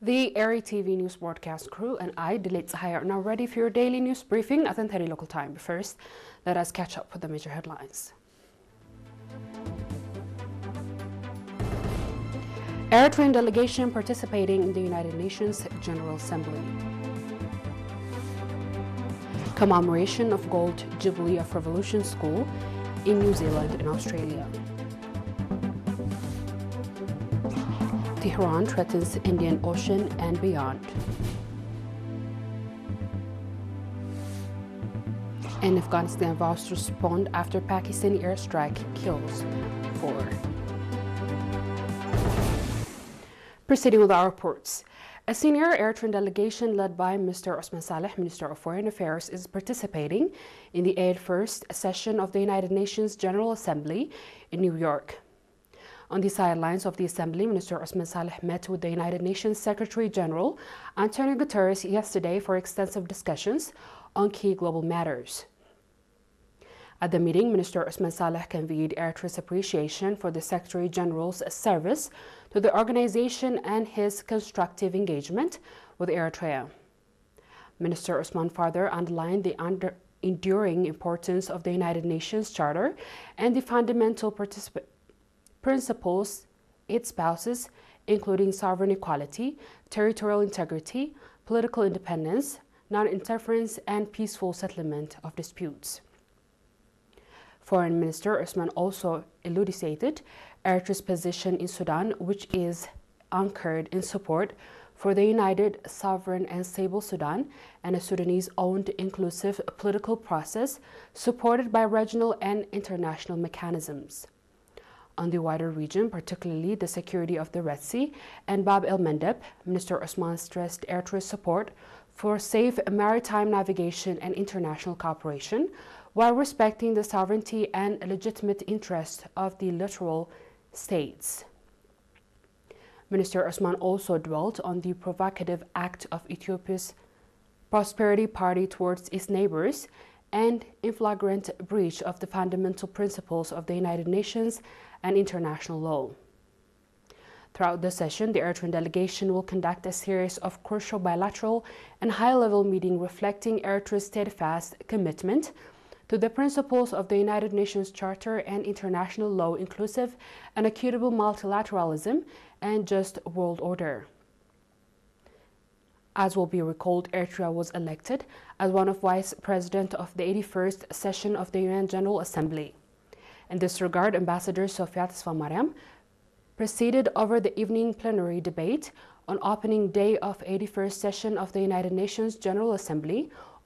The Airy TV news broadcast crew and I, Delit Zahaya, are now ready for your daily news briefing at 10:30 local time. But first, let us catch up with the major headlines. Eritrean delegation participating in the United Nations General Assembly. Commemoration of Gold Jubilee of Revolution School in New Zealand and Australia. Tehran threatens Indian Ocean and beyond. And Afghanistan vows to respond after Pakistani airstrike kills 4. Proceeding with our reports. A senior Eritrean delegation led by Mr. Osman Saleh, Minister of Foreign Affairs, is participating in the 81st session of the United Nations General Assembly in New York. On the sidelines of the Assembly, Minister Osman Saleh met with the United Nations Secretary General Antonio Guterres yesterday for extensive discussions on key global matters. At the meeting, Minister Osman Saleh conveyed Eritrea's appreciation for the Secretary General's service to the organization and his constructive engagement with Eritrea. Minister Osman further underlined the enduring importance of the United Nations Charter and the fundamental principles it espouses, including sovereign equality, territorial integrity, political independence, non-interference, and peaceful settlement of disputes. Foreign Minister Osman also elucidated Eritrea's position in Sudan, which is anchored in support for the united, sovereign, and stable Sudan and a Sudanese-owned inclusive political process supported by regional and international mechanisms. On the wider region, particularly the security of the Red Sea and Bab el-Mandeb, Minister Osman stressed Eritrea's support for safe maritime navigation and international cooperation, while respecting the sovereignty and legitimate interests of the littoral states. Minister Osman also dwelt on the provocative act of Ethiopia's Prosperity Party towards its neighbors and in flagrant breach of the fundamental principles of the United Nations and international law. Throughout the session, the Eritrean delegation will conduct a series of crucial bilateral and high-level meetings reflecting Eritrea's steadfast commitment to the principles of the United Nations Charter and international law, inclusive and equitable multilateralism and just world order. As will be recalled, Eritrea was elected as one of Vice President of the 81st session of the UN General Assembly. In this regard, Ambassador Sofia Tesfamariam presided over the evening plenary debate on opening day of 81st session of the United Nations General Assembly